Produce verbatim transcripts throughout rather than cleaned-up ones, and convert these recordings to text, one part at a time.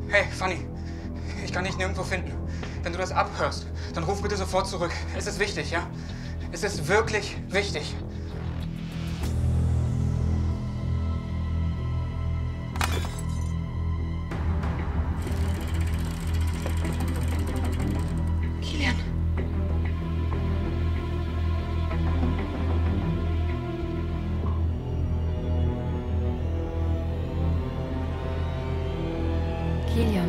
Hey, Fanny, ich kann dich nirgendwo finden. Wenn du das abhörst, dann ruf bitte sofort zurück. Es ist wichtig, ja? Es ist wirklich wichtig. Kilian. Kilian.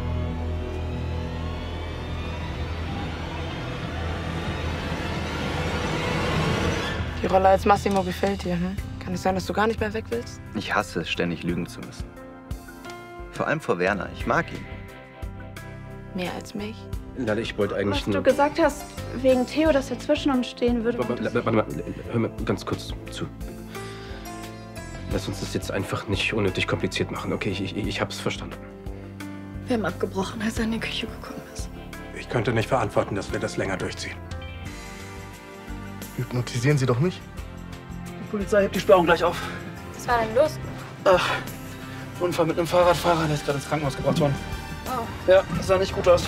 Die Rolle als Massimo gefällt dir, hm? Kann es sein, dass du gar nicht mehr weg willst? Ich hasse es, ständig lügen zu müssen. Vor allem vor Werner. Ich mag ihn. Mehr als mich? Lale, ich wollte eigentlich Was nur... du gesagt hast, wegen Theo, dass er zwischen uns stehen würde. Warte, warte, warte mal, hör mir ganz kurz zu. Lass uns das jetzt einfach nicht unnötig kompliziert machen, okay? Ich, ich, ich hab's verstanden. Wir haben abgebrochen, als er in die Küche gekommen ist. Ich könnte nicht verantworten, dass wir das länger durchziehen. Hypnotisieren Sie doch nicht. Die Polizei hebt die Sperrung gleich auf. Was war denn los? Ach, Unfall mit einem Fahrradfahrer, der ist gerade ins Krankenhaus gebracht worden. Oh. Ja, das sah nicht gut aus.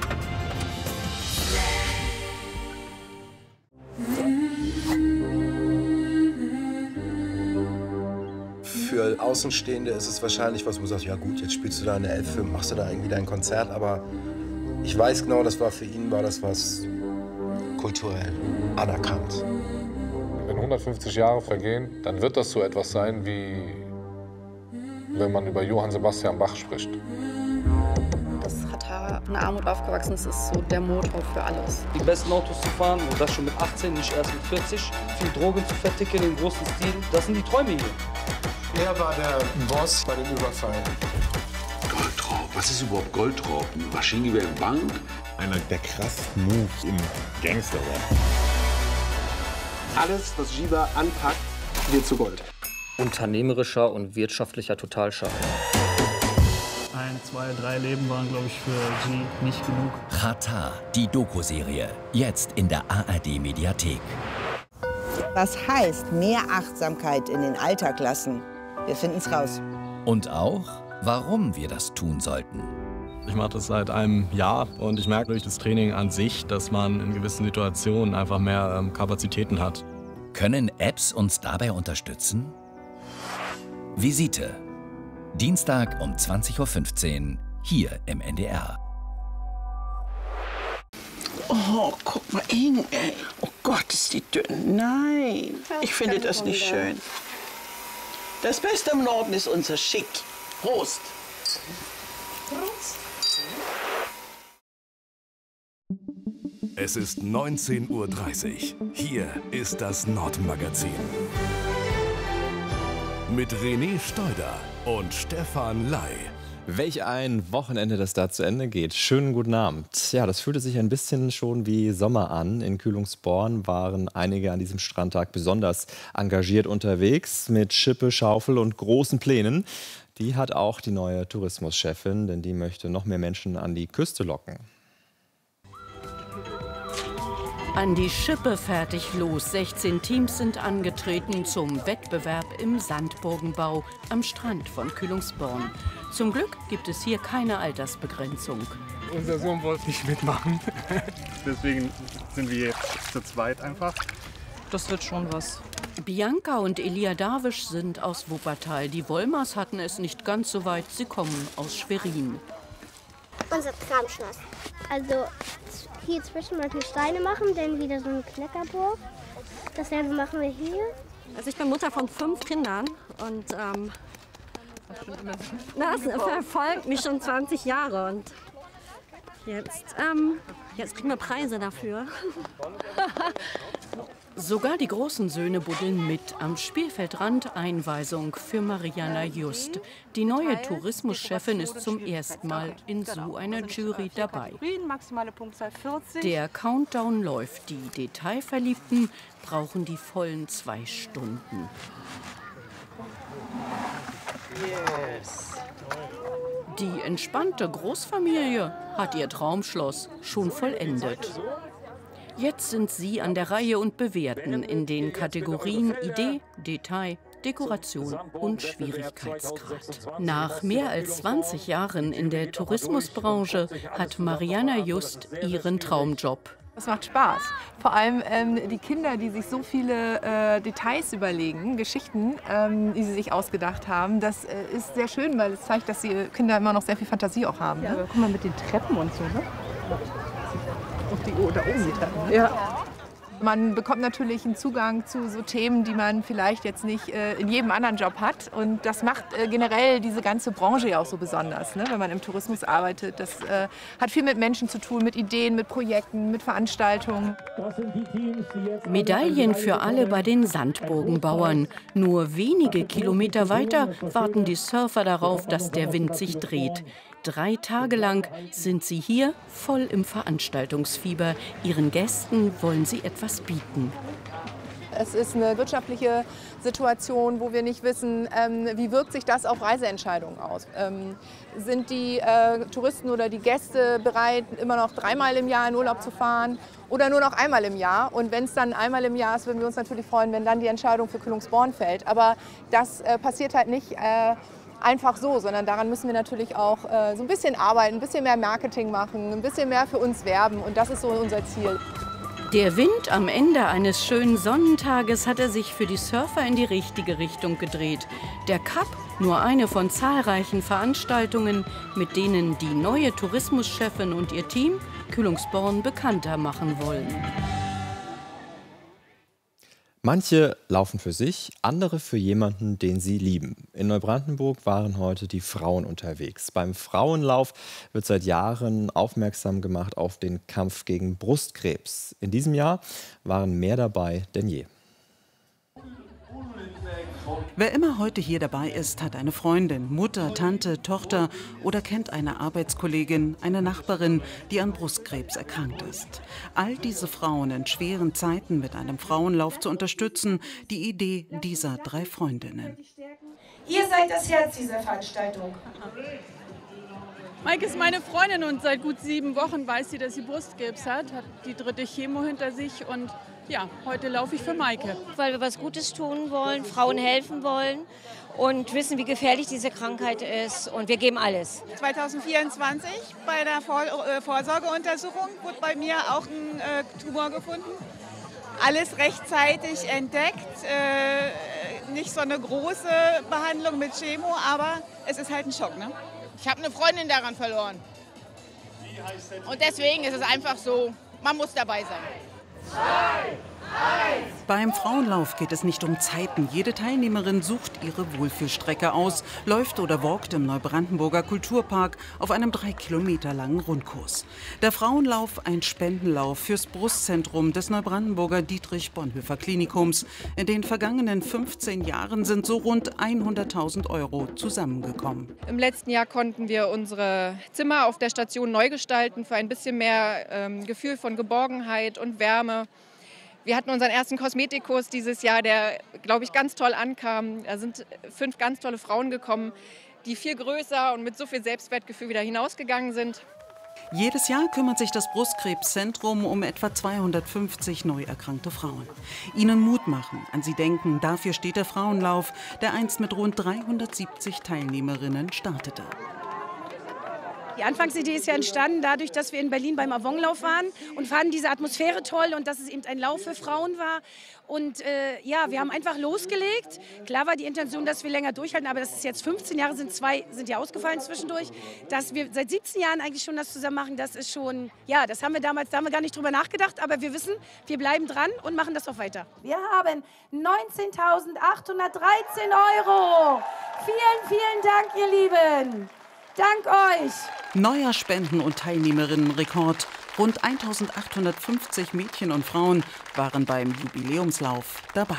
Für Außenstehende ist es wahrscheinlich was, wo man sagt, ja gut, jetzt spielst du da eine Elfe, machst du da irgendwie dein Konzert, aber ich weiß genau, das war für ihn, war das was kulturell anerkannt. Wenn hundertfünfzig Jahre vergehen, dann wird das so etwas sein, wie wenn man über Johann Sebastian Bach spricht. Das hat er in Armut aufgewachsen, das ist so der Motor für alles. Die besten Autos zu fahren und das schon mit achtzehn, nicht erst mit vierzig. Viel Drogen zu verticken im großen Stil, das sind die Träume hier. Er war der Boss bei dem Überfall. Goldraub? Was ist überhaupt Goldraub? Ein Maschinengewehr in Bank? Einer der krassesten Moves im Gangsterrap. Alles, was Giba anpackt, wird zu Gold. Unternehmerischer und wirtschaftlicher Totalschaden. Ein, zwei, drei Leben waren, glaube ich, für G nicht genug. Rata, die Doku-Serie. Jetzt in der A R D-Mediathek. Was heißt mehr Achtsamkeit in den Alltag lassen? Wir finden's raus. Und auch, warum wir das tun sollten. Ich mache das seit einem Jahr und ich merke durch das Training an sich, dass man in gewissen Situationen einfach mehr ähm, Kapazitäten hat. Können Apps uns dabei unterstützen? Visite. Dienstag um zwanzig Uhr fünfzehn, hier im N D R. Oh, guck mal hin, ey. Oh Gott, ist die dünn. Nein, ich finde das nicht schön. Das Beste im Norden ist unser Schick. Prost. Prost. Es ist neunzehn Uhr dreißig. Hier ist das Nordmagazin. Mit René Steuder und Stefan Ley. Welch ein Wochenende, das da zu Ende geht. Schönen guten Abend. Ja, das fühlte sich ein bisschen schon wie Sommer an. In Kühlungsborn waren einige an diesem Strandtag besonders engagiert unterwegs mit Schippe, Schaufel und großen Plänen. Die hat auch die neue Tourismuschefin, denn die möchte noch mehr Menschen an die Küste locken. An die Schippe fertig los. sechzehn Teams sind angetreten zum Wettbewerb im Sandburgenbau am Strand von Kühlungsborn. Zum Glück gibt es hier keine Altersbegrenzung. Unser Sohn wollte nicht mitmachen. Deswegen sind wir jetzt zu zweit einfach. Das wird schon was. Bianca und Elia Darwisch sind aus Wuppertal. Die Wollmers hatten es nicht ganz so weit. Sie kommen aus Schwerin. Unser Traumschloss. Also hier zwischen mal die Steine machen, dann wieder so eine Kleckerburg. Dasselbe machen wir hier. Also ich bin Mutter von fünf Kindern und ähm, das verfolgt mich schon zwanzig Jahre und jetzt, ähm, jetzt kriegen wir Preise dafür. Sogar die großen Söhne buddeln mit. Am Spielfeldrand Einweisung für Mariana Just. Die neue Tourismuschefin ist zum ersten Mal in so einer Jury dabei. Der Countdown läuft. Die Detailverliebten brauchen die vollen zwei Stunden. Die entspannte Großfamilie hat ihr Traumschloss schon vollendet. Jetzt sind Sie an der Reihe und bewerten in den Kategorien Idee, Detail, Dekoration und Schwierigkeitsgrad. Nach mehr als zwanzig Jahren in der Tourismusbranche hat Mariana Just ihren Traumjob. Es macht Spaß. Vor allem ähm, die Kinder, die sich so viele äh, Details überlegen, Geschichten, ähm, die sie sich ausgedacht haben, das äh, ist sehr schön, weil es zeigt, dass die Kinder immer noch sehr viel Fantasie auch haben. Ja, ne? aber guck mal mit den Treppen und so, ne? Auf die, oh, da oben die Treppen, ne? Ja. Man bekommt natürlich einen Zugang zu so Themen, die man vielleicht jetzt nicht äh, in jedem anderen Job hat. Und das macht äh, generell diese ganze Branche ja auch so besonders, ne? Wenn man im Tourismus arbeitet. Das äh, hat viel mit Menschen zu tun, mit Ideen, mit Projekten, mit Veranstaltungen. Medaillen für alle bei den Sandburgenbauern. Nur wenige Kilometer weiter warten die Surfer darauf, dass der Wind sich dreht. Drei Tage lang sind sie hier voll im Veranstaltungsfieber. Ihren Gästen wollen sie etwas bieten. Es ist eine wirtschaftliche Situation, wo wir nicht wissen, ähm, wie wirkt sich das auf Reiseentscheidungen aus. Ähm, sind die äh, Touristen oder die Gäste bereit, immer noch dreimal im Jahr in Urlaub zu fahren oder nur noch einmal im Jahr? Und wenn es dann einmal im Jahr ist, würden wir uns natürlich freuen, wenn dann die Entscheidung für Kühlungsborn fällt. Aber das äh, passiert halt nicht äh, einfach so, sondern daran müssen wir natürlich auch äh, so ein bisschen arbeiten, ein bisschen mehr Marketing machen, ein bisschen mehr für uns werben, und das ist so unser Ziel. Der Wind am Ende eines schönen Sonnentages hat er sich für die Surfer in die richtige Richtung gedreht. Der Cup, nur eine von zahlreichen Veranstaltungen, mit denen die neue Tourismuschefin und ihr Team Kühlungsborn bekannter machen wollen. Manche laufen für sich, andere für jemanden, den sie lieben. In Neubrandenburg waren heute die Frauen unterwegs. Beim Frauenlauf wird seit Jahren aufmerksam gemacht auf den Kampf gegen Brustkrebs. In diesem Jahr waren mehr dabei denn je. Wer immer heute hier dabei ist, hat eine Freundin, Mutter, Tante, Tochter oder kennt eine Arbeitskollegin, eine Nachbarin, die an Brustkrebs erkrankt ist. All diese Frauen in schweren Zeiten mit einem Frauenlauf zu unterstützen, die Idee dieser drei Freundinnen. Ihr seid das Herz dieser Veranstaltung. Maike ist meine Freundin und seit gut sieben Wochen weiß sie, dass sie Brustkrebs hat, hat die dritte Chemo hinter sich, und ja, heute laufe ich für Maike. Weil wir was Gutes tun wollen, Frauen helfen wollen und wissen, wie gefährlich diese Krankheit ist, und wir geben alles. zwanzig vierundzwanzig bei der Vor äh, Vorsorgeuntersuchung wurde bei mir auch ein äh, Tumor gefunden. Alles rechtzeitig entdeckt, äh, nicht so eine große Behandlung mit Chemo, aber es ist halt ein Schock, ne? Ich habe eine Freundin daran verloren. Und deswegen ist es einfach so, man muss dabei sein. Zwei, eins. Beim Frauenlauf geht es nicht um Zeiten. Jede Teilnehmerin sucht ihre Wohlfühlstrecke aus, läuft oder walkt im Neubrandenburger Kulturpark auf einem drei Kilometer langen Rundkurs. Der Frauenlauf, ein Spendenlauf fürs Brustzentrum des Neubrandenburger Dietrich-Bonhoeffer-Klinikums. In den vergangenen fünfzehn Jahren sind so rund hunderttausend Euro zusammengekommen. Im letzten Jahr konnten wir unsere Zimmer auf der Station neu gestalten für ein bisschen mehr ähm, Gefühl von Geborgenheit und Wärme. Wir hatten unseren ersten Kosmetikkurs dieses Jahr, der, glaube ich, ganz toll ankam. Da sind fünf ganz tolle Frauen gekommen, die viel größer und mit so viel Selbstwertgefühl wieder hinausgegangen sind. Jedes Jahr kümmert sich das Brustkrebszentrum um etwa zweihundertfünfzig neu erkrankte Frauen. Ihnen Mut machen, an sie denken, dafür steht der Frauenlauf, der einst mit rund dreihundertsiebzig Teilnehmerinnen startete. Die Anfangsidee ist ja entstanden dadurch, dass wir in Berlin beim Avonlauf waren und fanden diese Atmosphäre toll und dass es eben ein Lauf für Frauen war. Und äh, ja, wir haben einfach losgelegt. Klar war die Intention, dass wir länger durchhalten, aber das ist jetzt fünfzehn Jahre, sind zwei sind ja ausgefallen zwischendurch. Dass wir seit siebzehn Jahren eigentlich schon das zusammen machen, das ist schon, ja, das haben wir damals, da haben wir gar nicht drüber nachgedacht, aber wir wissen, wir bleiben dran und machen das auch weiter. Wir haben neunzehntausendachthundertdreizehn Euro. Vielen, vielen Dank, ihr Lieben. Dank euch! Neuer Spenden- und Teilnehmerinnenrekord. Rund eintausendachthundertfünfzig Mädchen und Frauen waren beim Jubiläumslauf dabei.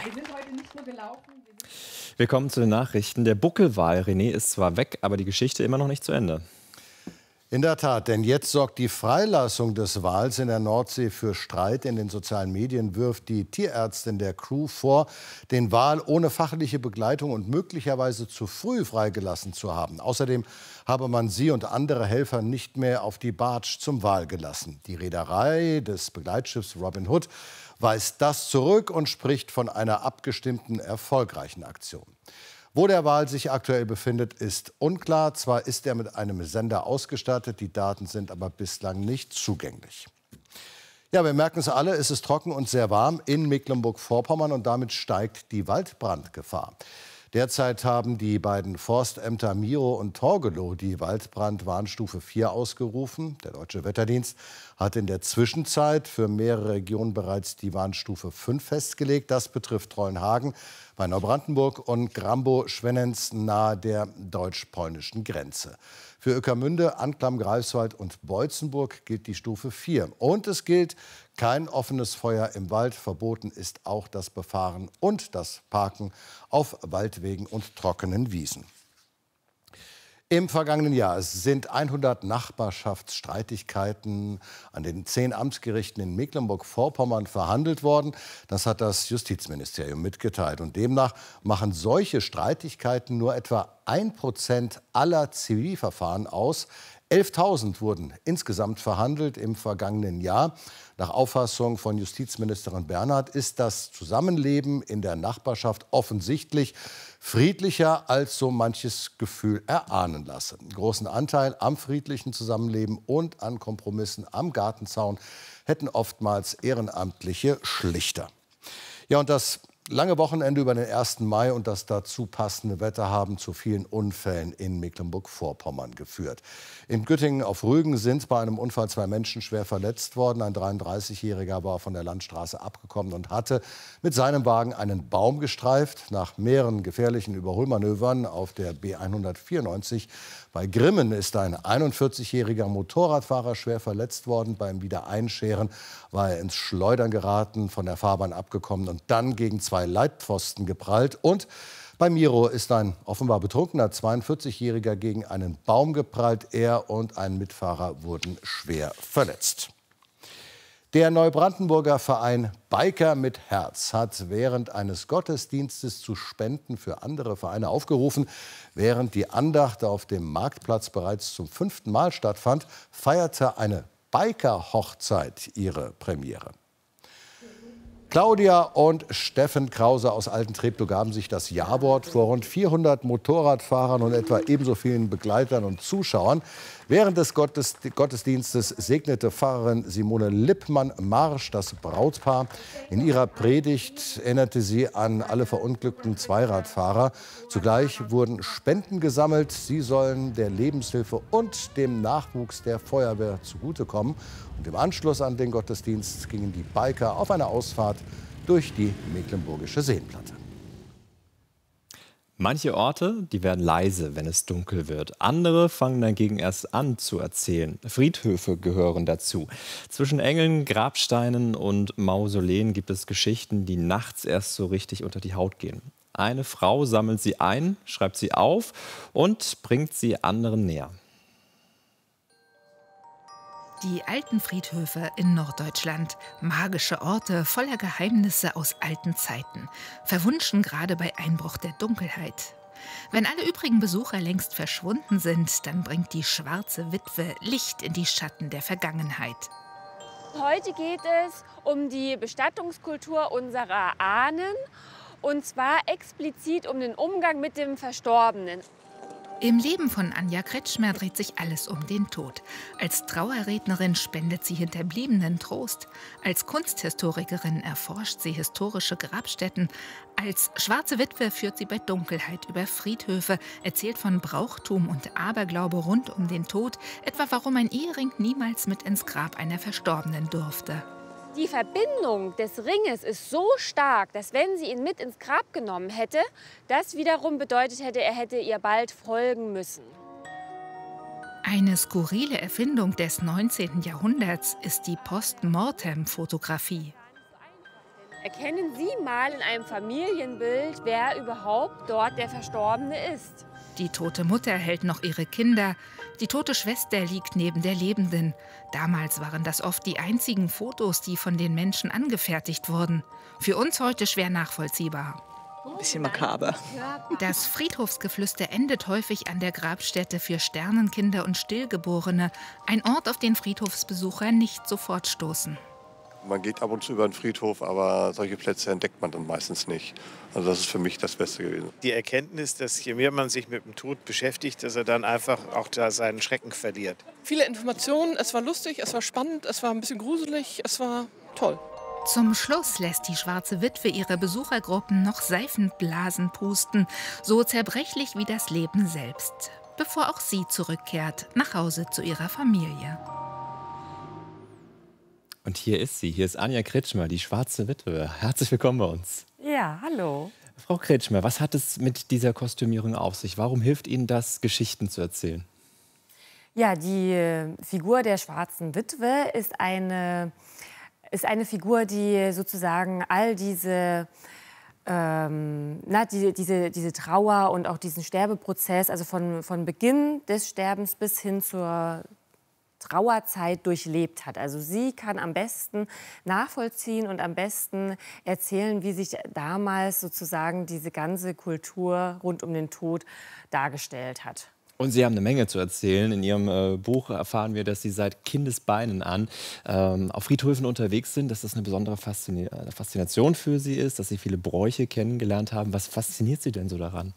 Wir kommen zu den Nachrichten. Der Buckelwal René ist zwar weg, aber die Geschichte immer noch nicht zu Ende. In der Tat, denn jetzt sorgt die Freilassung des Wals in der Nordsee für Streit. In den sozialen Medien wirft die Tierärztin der Crew vor, den Wal ohne fachliche Begleitung und möglicherweise zu früh freigelassen zu haben. Außerdem habe man sie und andere Helfer nicht mehr auf die Barge zum Wal gelassen. Die Reederei des Begleitschiffs Robin Hood weist das zurück und spricht von einer abgestimmten, erfolgreichen Aktion. Wo der Wal sich aktuell befindet, ist unklar. Zwar ist er mit einem Sender ausgestattet, die Daten sind aber bislang nicht zugänglich. Ja, wir merken es alle, es ist trocken und sehr warm in Mecklenburg-Vorpommern und damit steigt die Waldbrandgefahr. Derzeit haben die beiden Forstämter Miro und Torgelow die Waldbrandwarnstufe vier ausgerufen. Der Deutsche Wetterdienst hat in der Zwischenzeit für mehrere Regionen bereits die Warnstufe fünf festgelegt. Das betrifft Trollenhagen bei Neubrandenburg und Grambow-Schwennens nahe der deutsch-polnischen Grenze. Für Ueckermünde, Anklam, Greifswald und Beutzenburg gilt die Stufe vier. Und es gilt kein offenes Feuer im Wald. Verboten ist auch das Befahren und das Parken auf Waldwegen und trockenen Wiesen. Im vergangenen Jahr sind hundert Nachbarschaftsstreitigkeiten an den zehn Amtsgerichten in Mecklenburg-Vorpommern verhandelt worden. Das hat das Justizministerium mitgeteilt. Und demnach machen solche Streitigkeiten nur etwa ein Prozent aller Zivilverfahren aus. elftausend wurden insgesamt verhandelt im vergangenen Jahr. Nach Auffassung von Justizministerin Bernhard ist das Zusammenleben in der Nachbarschaft offensichtlich friedlicher, als so manches Gefühl erahnen lasse. Einen großen Anteil am friedlichen Zusammenleben und an Kompromissen am Gartenzaun hätten oftmals ehrenamtliche Schlichter. Ja, und das lange Wochenende über den ersten Mai und das dazu passende Wetter haben zu vielen Unfällen in Mecklenburg-Vorpommern geführt. In Güttingen auf Rügen sind bei einem Unfall zwei Menschen schwer verletzt worden. Ein dreiunddreißigjähriger war von der Landstraße abgekommen und hatte mit seinem Wagen einen Baum gestreift. Nach mehreren gefährlichen Überholmanövern auf der B hundertvierundneunzig bei Grimmen ist ein einundvierzigjähriger Motorradfahrer schwer verletzt worden. Beim Wiedereinscheren war er ins Schleudern geraten, von der Fahrbahn abgekommen und dann gegen zwei Leitpfosten geprallt. Und bei Miro ist ein offenbar betrunkener zweiundvierzigjähriger gegen einen Baum geprallt. Er und ein Mitfahrer wurden schwer verletzt. Der Neubrandenburger Verein Biker mit Herz hat während eines Gottesdienstes zu Spenden für andere Vereine aufgerufen. Während die Andacht auf dem Marktplatz bereits zum fünften Mal stattfand, feierte eine Biker-Hochzeit ihre Premiere. Claudia und Steffen Krause aus Altentreptow gaben sich das Ja-Wort vor rund vierhundert Motorradfahrern und etwa ebenso vielen Begleitern und Zuschauern. Während des Gottesdienstes segnete Pfarrerin Simone Lippmann-Marsch das Brautpaar. In ihrer Predigt erinnerte sie an alle verunglückten Zweiradfahrer. Zugleich wurden Spenden gesammelt. Sie sollen der Lebenshilfe und dem Nachwuchs der Feuerwehr zugutekommen. Und im Anschluss an den Gottesdienst gingen die Biker auf eine Ausfahrt durch die Mecklenburgische Seenplatte. Manche Orte, die werden leise, wenn es dunkel wird. Andere fangen dagegen erst an zu erzählen. Friedhöfe gehören dazu. Zwischen Engeln, Grabsteinen und Mausoleen gibt es Geschichten, die nachts erst so richtig unter die Haut gehen. Eine Frau sammelt sie ein, schreibt sie auf und bringt sie anderen näher. Die alten Friedhöfe in Norddeutschland. Magische Orte voller Geheimnisse aus alten Zeiten. Verwunschen gerade bei Einbruch der Dunkelheit. Wenn alle übrigen Besucher längst verschwunden sind, dann bringt die schwarze Witwe Licht in die Schatten der Vergangenheit. Heute geht es um die Bestattungskultur unserer Ahnen. Und zwar explizit um den Umgang mit dem Verstorbenen. Im Leben von Anja Kretschmer dreht sich alles um den Tod. Als Trauerrednerin spendet sie Hinterbliebenen Trost. Als Kunsthistorikerin erforscht sie historische Grabstätten. Als schwarze Witwe führt sie bei Dunkelheit über Friedhöfe, erzählt von Brauchtum und Aberglaube rund um den Tod, etwa warum ein Ehering niemals mit ins Grab einer Verstorbenen durfte. Die Verbindung des Ringes ist so stark, dass wenn sie ihn mit ins Grab genommen hätte, das wiederum bedeutet hätte, er hätte ihr bald folgen müssen. Eine skurrile Erfindung des neunzehnten Jahrhunderts ist die Post-Mortem-Fotografie. Erkennen Sie mal in einem Familienbild, wer überhaupt dort der Verstorbene ist. Die tote Mutter hält noch ihre Kinder. Die tote Schwester liegt neben der Lebenden. Damals waren das oft die einzigen Fotos, die von den Menschen angefertigt wurden. Für uns heute schwer nachvollziehbar. Ein bisschen makaber. Das Friedhofsgeflüster endet häufig an der Grabstätte für Sternenkinder und Stillgeborene. Ein Ort, auf den Friedhofsbesucher nicht sofort stoßen. Man geht ab und zu über den Friedhof, aber solche Plätze entdeckt man dann meistens nicht. Also das ist für mich das Beste gewesen. Die Erkenntnis, dass je mehr man sich mit dem Tod beschäftigt, dass er dann einfach auch da seinen Schrecken verliert. Viele Informationen, es war lustig, es war spannend, es war ein bisschen gruselig, es war toll. Zum Schluss lässt die Schwarze Witwe ihre Besuchergruppen noch Seifenblasen pusten, so zerbrechlich wie das Leben selbst, bevor auch sie zurückkehrt nach Hause zu ihrer Familie. Und hier ist sie, hier ist Anja Kretschmer, die Schwarze Witwe. Herzlich willkommen bei uns. Ja, hallo. Frau Kretschmer, was hat es mit dieser Kostümierung auf sich? Warum hilft Ihnen das, Geschichten zu erzählen? Ja, die äh, Figur der Schwarzen Witwe ist eine... ist eine Figur, die sozusagen all diese, ähm, na, die, diese, diese Trauer und auch diesen Sterbeprozess, also von, von Beginn des Sterbens bis hin zur Trauerzeit durchlebt hat. Also sie kann am besten nachvollziehen und am besten erzählen, wie sich damals sozusagen diese ganze Kultur rund um den Tod dargestellt hat. Und Sie haben eine Menge zu erzählen. In Ihrem äh, Buch erfahren wir, dass Sie seit Kindesbeinen an ähm, auf Friedhöfen unterwegs sind, dass das eine besondere Faszina Faszination für Sie ist, dass Sie viele Bräuche kennengelernt haben. Was fasziniert Sie denn so daran?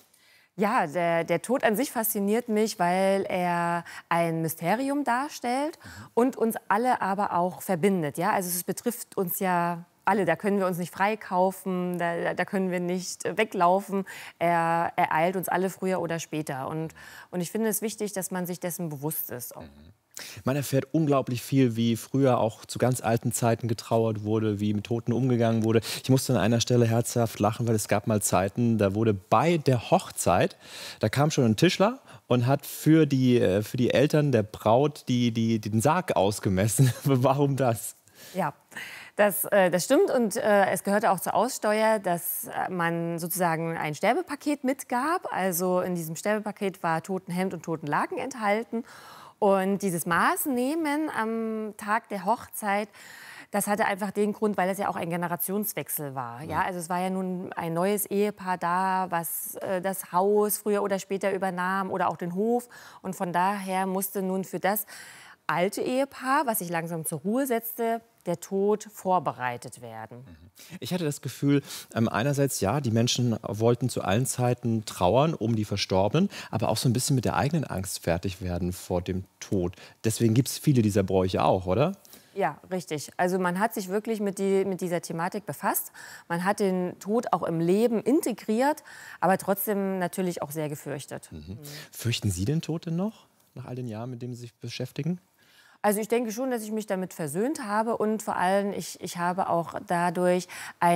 Ja, der, der Tod an sich fasziniert mich, weil er ein Mysterium darstellt und uns alle aber auch verbindet. Ja? Also es betrifft uns ja alle, da können wir uns nicht freikaufen, da, da können wir nicht weglaufen. Er, er eilt uns alle früher oder später. Und, und ich finde es wichtig, dass man sich dessen bewusst ist. Mhm. Man erfährt unglaublich viel, wie früher auch zu ganz alten Zeiten getrauert wurde, wie mit Toten umgegangen wurde. Ich musste an einer Stelle herzhaft lachen, weil es gab mal Zeiten, da wurde bei der Hochzeit, da kam schon ein Tischler und hat für die, für die Eltern der Braut die, die, den Sarg ausgemessen. Warum das? Ja. Das, äh, das stimmt und äh, es gehörte auch zur Aussteuer, dass äh, man sozusagen ein Sterbepaket mitgab. Also in diesem Sterbepaket war Totenhemd und Totenlaken enthalten. Und dieses Maßnehmen am Tag der Hochzeit, das hatte einfach den Grund, weil es ja auch ein Generationswechsel war. Ja? Also es war ja nun ein neues Ehepaar da, was äh, das Haus früher oder später übernahm oder auch den Hof. Und von daher musste nun für das alte Ehepaar, was sich langsam zur Ruhe setzte, der Tod vorbereitet werden. Ich hatte das Gefühl, ähm, einerseits ja, die Menschen wollten zu allen Zeiten trauern um die Verstorbenen, aber auch so ein bisschen mit der eigenen Angst fertig werden vor dem Tod. Deswegen gibt es viele dieser Bräuche auch, oder? Ja, richtig. Also man hat sich wirklich mit, die, mit dieser Thematik befasst. Man hat den Tod auch im Leben integriert, aber trotzdem natürlich auch sehr gefürchtet. Mhm. Mhm. Fürchten Sie den Tod denn noch, nach all den Jahren, mit dem Sie sich beschäftigen? Also ich denke schon, dass ich mich damit versöhnt habe und vor allem ich, ich habe auch dadurch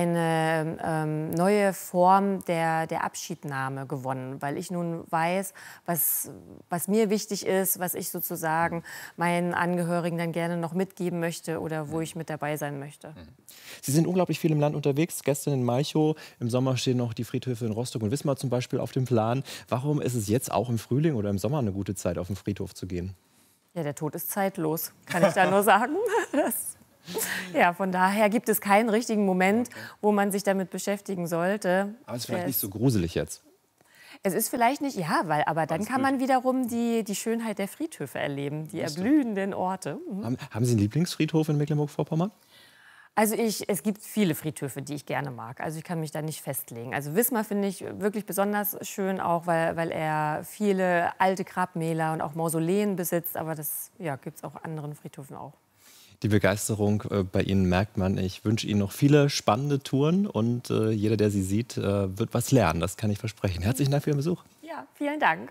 eine ähm, neue Form der, der Abschiednahme gewonnen, weil ich nun weiß, was, was mir wichtig ist, was ich sozusagen meinen Angehörigen dann gerne noch mitgeben möchte oder wo ich mit dabei sein möchte. Sie sind unglaublich viel im Land unterwegs. Gestern in Malchow, im Sommer stehen noch die Friedhöfe in Rostock und Wismar zum Beispiel auf dem Plan. Warum ist es jetzt auch im Frühling oder im Sommer eine gute Zeit, auf den Friedhof zu gehen? Ja, der Tod ist zeitlos, kann ich da nur sagen. Das, ja, von daher gibt es keinen richtigen Moment, wo man sich damit beschäftigen sollte. Aber es ist vielleicht es, nicht so gruselig jetzt. Es ist vielleicht nicht, ja, weil, aber dann kann man wiederum die, die Schönheit der Friedhöfe erleben, die erblühenden Orte. Mhm. Haben, haben Sie einen Lieblingsfriedhof in Mecklenburg-Vorpommern? Also ich, es gibt viele Friedhöfe, die ich gerne mag. Also ich kann mich da nicht festlegen. Also Wismar finde ich wirklich besonders schön, auch weil, weil er viele alte Grabmäler und auch Mausoleen besitzt. Aber das ja, gibt es auch anderen Friedhöfen auch. Die Begeisterung äh, bei Ihnen merkt man. Ich wünsche Ihnen noch viele spannende Touren und äh, jeder, der Sie sieht, äh, wird was lernen. Das kann ich versprechen. Herzlichen Dank für Ihren Besuch. Ja, vielen Dank.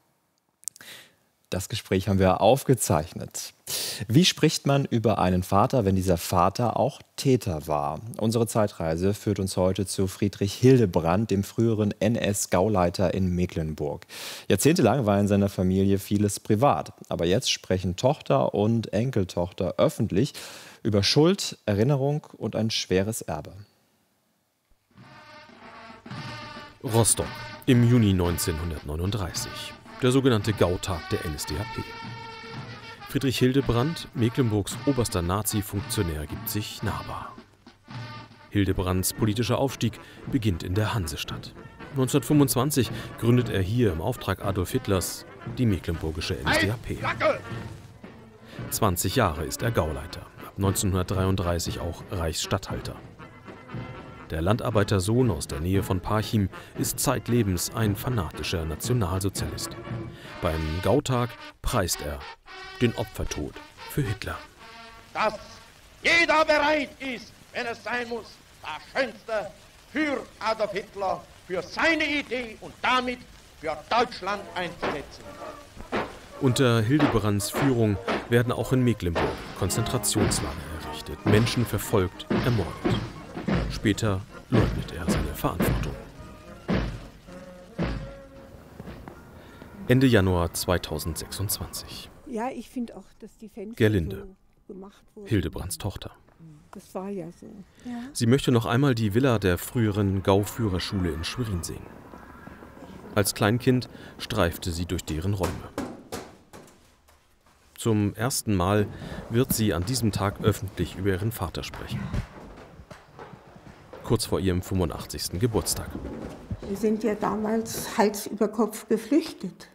Das Gespräch haben wir aufgezeichnet. Wie spricht man über einen Vater, wenn dieser Vater auch Täter war? Unsere Zeitreise führt uns heute zu Friedrich Hildebrandt, dem früheren N S-Gauleiter in Mecklenburg. Jahrzehntelang war in seiner Familie vieles privat. Aber jetzt sprechen Tochter und Enkeltochter öffentlich über Schuld, Erinnerung und ein schweres Erbe. Rostock im Juni neunzehnhundertneununddreißig. Der sogenannte Gautag der N S D A P. Friedrich Hildebrandt, Mecklenburgs oberster Nazi-Funktionär, gibt sich nahbar. Hildebrandts politischer Aufstieg beginnt in der Hansestadt. neunzehnhundertfünfundzwanzig gründet er hier im Auftrag Adolf Hitlers die mecklenburgische N S D A P. zwanzig Jahre ist er Gauleiter. neunzehnhundertdreiunddreißig auch Reichsstatthalter. Der Landarbeitersohn aus der Nähe von Parchim ist zeitlebens ein fanatischer Nationalsozialist. Beim Gautag preist er den Opfertod für Hitler. Dass jeder bereit ist, wenn es sein muss, das Schönste für Adolf Hitler, für seine Idee und damit für Deutschland einzusetzen. Unter Hildebrands Führung werden auch in Mecklenburg Konzentrationslager errichtet, Menschen verfolgt, ermordet. Später leugnet er seine Verantwortung. Ende Januar zweitausendsechsundzwanzig. Ja, ich finde auch, dass die Fenster Gerlinde, so gemacht wurden. Hildebrands Tochter. Das war ja so. Ja. Sie möchte noch einmal die Villa der früheren Gauführerschule in Schwerin sehen. Als Kleinkind streifte sie durch deren Räume. Zum ersten Mal wird sie an diesem Tag öffentlich über ihren Vater sprechen. Kurz vor ihrem fünfundachtzigsten Geburtstag. Wir sind ja damals Hals über Kopf geflüchtet.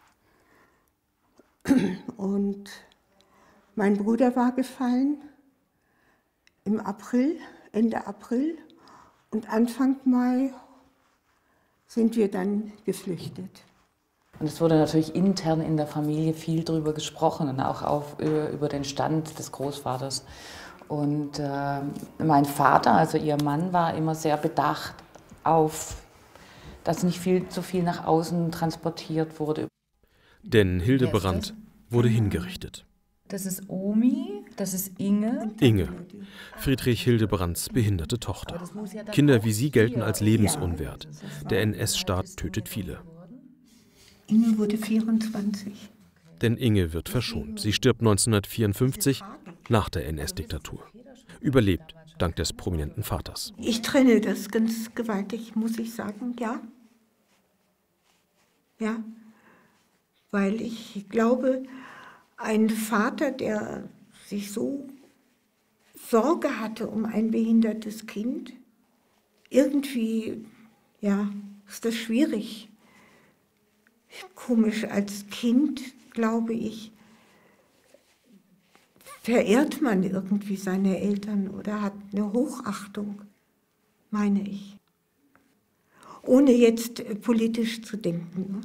Und mein Bruder war gefallen im April, Ende April. Und Anfang Mai sind wir dann geflüchtet. Und es wurde natürlich intern in der Familie viel darüber gesprochen und auch auf, über, über den Stand des Großvaters. Und äh, mein Vater, also ihr Mann, war immer sehr bedacht auf, dass nicht viel zu viel nach außen transportiert wurde. Denn Hildebrand wurde hingerichtet. Das ist Omi, das ist Inge. Inge, Friedrich Hildebrands behinderte Tochter. Kinder wie sie gelten als lebensunwert. Der N S-Staat tötet viele. Inge wurde vierundzwanzig. Denn Inge wird verschont. Sie stirbt neunzehnhundertvierundfünfzig nach der N S-Diktatur. Überlebt, dank des prominenten Vaters. Ich trenne das ganz gewaltig, muss ich sagen, ja. Ja, weil ich glaube, ein Vater, der sich so Sorge hatte um ein behindertes Kind, irgendwie, ja, ist das schwierig. Komisch, als Kind, glaube ich, verehrt man irgendwie seine Eltern oder hat eine Hochachtung, meine ich. Ohne jetzt politisch zu denken.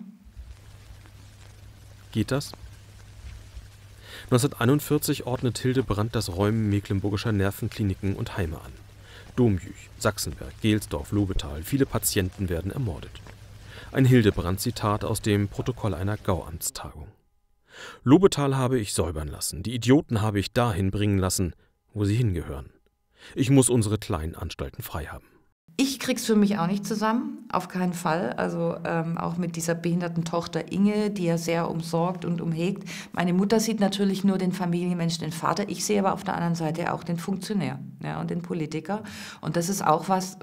Geht das? neunzehnhunderteinundvierzig ordnet Hildebrand das Räumen mecklenburgischer Nervenkliniken und Heime an. Domjüch, Sachsenberg, Gelsdorf, Lobetal, viele Patienten werden ermordet. Ein Hildebrand-Zitat aus dem Protokoll einer Gauamtstagung. Lobetal habe ich säubern lassen, die Idioten habe ich dahin bringen lassen, wo sie hingehören. Ich muss unsere kleinen Anstalten frei haben. Ich krieg's für mich auch nicht zusammen, auf keinen Fall. Also ähm, auch mit dieser behinderten Tochter Inge, die er sehr umsorgt und umhegt. Meine Mutter sieht natürlich nur den Familienmenschen, den Vater. Ich sehe aber auf der anderen Seite auch den Funktionär, ja, und den Politiker. Und das ist auch was,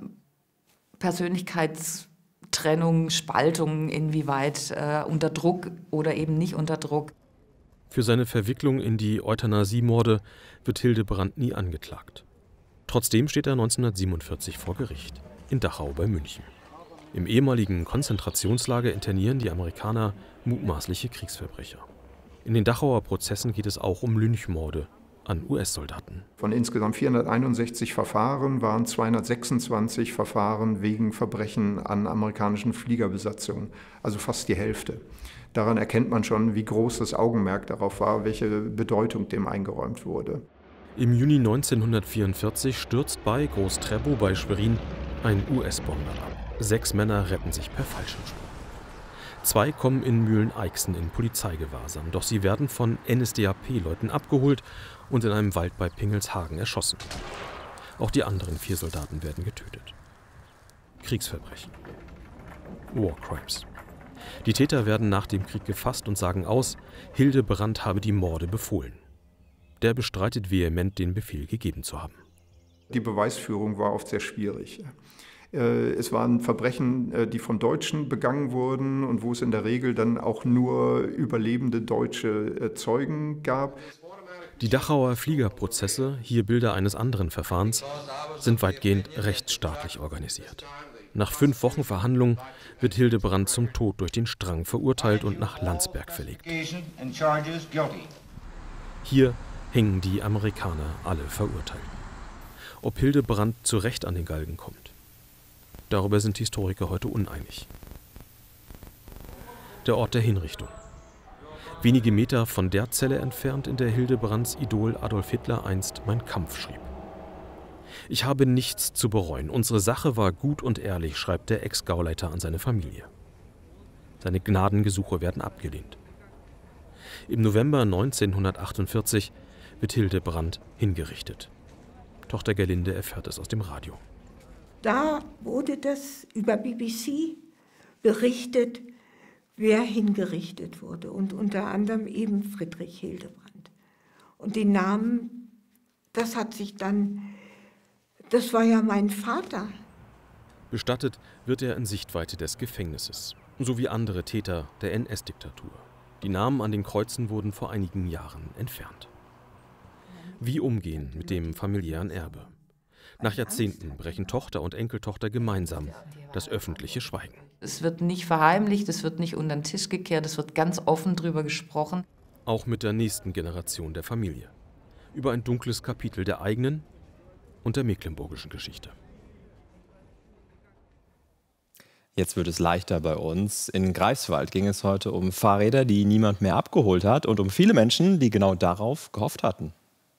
Persönlichkeitstrennung, Spaltung, inwieweit äh, unter Druck oder eben nicht unter Druck. Für seine Verwicklung in die Euthanasiemorde wird Hildebrand nie angeklagt. Trotzdem steht er neunzehnhundertsiebenundvierzig vor Gericht, in Dachau bei München. Im ehemaligen Konzentrationslager internieren die Amerikaner mutmaßliche Kriegsverbrecher. In den Dachauer Prozessen geht es auch um Lynchmorde an U S-Soldaten. Von insgesamt vierhunderteinundsechzig Verfahren waren zweihundertsechsundzwanzig Verfahren wegen Verbrechen an amerikanischen Fliegerbesatzungen, also fast die Hälfte. Daran erkennt man schon, wie groß das Augenmerk darauf war, welche Bedeutung dem eingeräumt wurde. Im Juni neunzehnhundertvierundvierzig stürzt bei Groß-Trebow bei Schwerin ein U S-Bomber ab. Sechs Männer retten sich per Fallschirmsprung. Zwei kommen in Mühlen-Eichsen in Polizeigewahrsam, doch sie werden von N S D A P-Leuten abgeholt und in einem Wald bei Pingelshagen erschossen. Auch die anderen vier Soldaten werden getötet. Kriegsverbrechen. War Crimes. Die Täter werden nach dem Krieg gefasst und sagen aus, Hildebrand habe die Morde befohlen. Der bestreitet vehement, den Befehl gegeben zu haben. Die Beweisführung war oft sehr schwierig. Es waren Verbrechen, die von Deutschen begangen wurden und wo es in der Regel dann auch nur überlebende deutsche Zeugen gab. Die Dachauer Fliegerprozesse, hier Bilder eines anderen Verfahrens, sind weitgehend rechtsstaatlich organisiert. Nach fünf Wochen Verhandlung wird Hildebrand zum Tod durch den Strang verurteilt und nach Landsberg verlegt. Hier hängen die Amerikaner alle Verurteilten. Ob Hildebrandt zu Recht an den Galgen kommt, darüber sind Historiker heute uneinig. Der Ort der Hinrichtung. Wenige Meter von der Zelle entfernt, in der Hildebrands Idol Adolf Hitler einst Mein Kampf schrieb. Ich habe nichts zu bereuen. Unsere Sache war gut und ehrlich, schreibt der Ex-Gauleiter an seine Familie. Seine Gnadengesuche werden abgelehnt. Im November neunzehnhundertachtundvierzig wird Hildebrandt hingerichtet. Tochter Gerlinde erfährt es aus dem Radio. Da wurde das über B B C berichtet, wer hingerichtet wurde. Und unter anderem eben Friedrich Hildebrandt. Und die Namen, das hat sich dann, das war ja mein Vater. Bestattet wird er in Sichtweite des Gefängnisses, sowie andere Täter der N S-Diktatur. Die Namen an den Kreuzen wurden vor einigen Jahren entfernt. Wie umgehen mit dem familiären Erbe? Nach Jahrzehnten brechen Tochter und Enkeltochter gemeinsam das öffentliche Schweigen. Es wird nicht verheimlicht, es wird nicht unter den Tisch gekehrt, es wird ganz offen drüber gesprochen. Auch mit der nächsten Generation der Familie. Über ein dunkles Kapitel der eigenen und der mecklenburgischen Geschichte. Jetzt wird es leichter bei uns. In Greifswald ging es heute um Fahrräder, die niemand mehr abgeholt hat und um viele Menschen, die genau darauf gehofft hatten.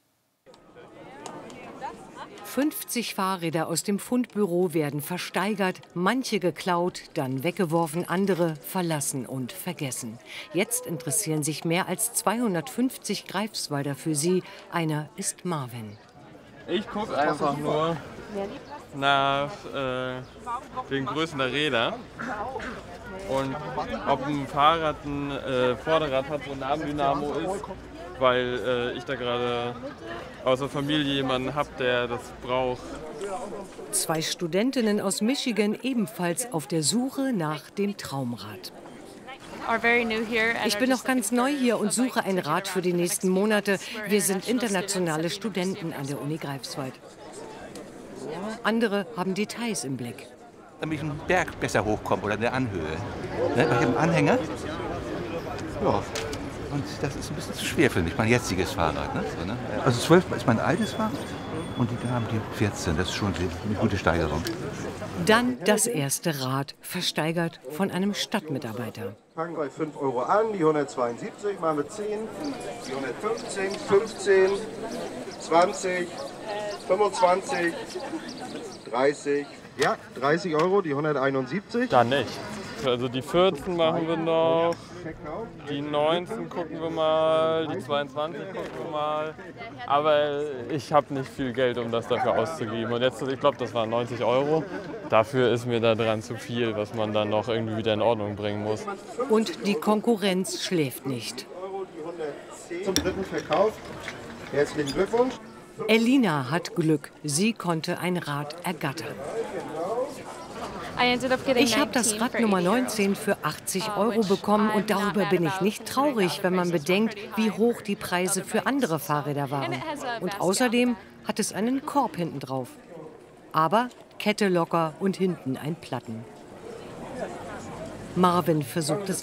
fünfzig Fahrräder aus dem Fundbüro werden versteigert, manche geklaut, dann weggeworfen, andere verlassen und vergessen. Jetzt interessieren sich mehr als zweihundertfünfzig Greifswalder für sie. Einer ist Marvin. Ich gucke einfach nur nach äh, den Größen der Räder und ob ein Fahrrad ein äh, Vorderrad hat, wo ein Nabendynamo ist, weil äh, ich da gerade aus der Familie jemanden habe, der das braucht. Zwei Studentinnen aus Michigan ebenfalls auf der Suche nach dem Traumrad. Ich bin noch ganz neu hier und suche ein Rad für die nächsten Monate. Wir sind internationale Studenten an der Uni Greifswald. Andere haben Details im Blick. Damit ich einen Berg besser hochkomme oder eine Anhöhe. Ne? Ich habe einen Anhänger. Ja. Und das ist ein bisschen zu schwer für mich, mein jetziges Fahrrad. Ne? So, ne? Also zwölf ist mein altes Fahrrad und die Damen die vierzehn. Das ist schon eine gute Steigerung. Dann das erste Rad, versteigert von einem Stadtmitarbeiter. Fangen bei fünf Euro an, die hundertzweiundsiebzig, machen wir zehn, die hundertfünfzehn, fünfzehn, zwanzig, fünfundzwanzig, dreißig. Ja, dreißig Euro, die hunderteinundsiebzig. Dann nicht. Also die vierzehn machen wir noch, die neunzehn gucken wir mal, die zweiundzwanzig gucken wir mal. Aber ich habe nicht viel Geld, um das dafür auszugeben. Und jetzt, ich glaube, das waren neunzig Euro. Dafür ist mir da dran zu viel, was man dann noch irgendwie wieder in Ordnung bringen muss. Und die Konkurrenz schläft nicht. Zum dritten Verkauf. Herzlichen Glückwunsch. Elina hat Glück. Sie konnte ein Rad ergattern. Ich habe das Rad Nummer neunzehn für achtzig Euro bekommen und darüber bin ich nicht traurig, wenn man bedenkt, wie hoch die Preise für andere Fahrräder waren. Und außerdem hat es einen Korb hinten drauf. Aber Kette locker und hinten ein Platten. Marvin versucht es